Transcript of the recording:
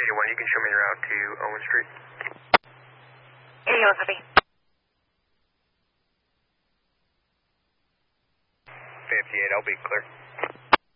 1, you can show me your route to Owen Street. Hey, Elizabeth. 58, I'll be clear.